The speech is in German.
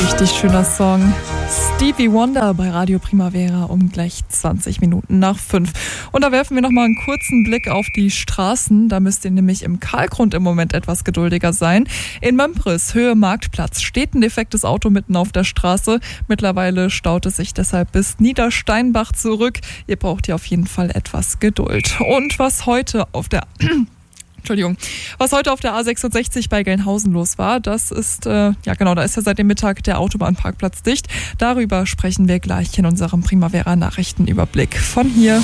Richtig schöner Song. Stevie Wonder bei Radio Primavera um gleich 20 Minuten nach 5. Und da werfen wir nochmal einen kurzen Blick auf die Straßen. Da müsst ihr nämlich im Karlgrund im Moment etwas geduldiger sein. In Mömpris, Höhe Marktplatz, steht ein defektes Auto mitten auf der Straße. Mittlerweile staut es sich deshalb bis Niedersteinbach zurück. Ihr braucht hier auf jeden Fall etwas Geduld. Und was heute auf der A66 bei Gelnhausen los war, das ist, da ist ja seit dem Mittag der Autobahnparkplatz dicht. Darüber sprechen wir gleich in unserem Primavera-Nachrichtenüberblick von hier.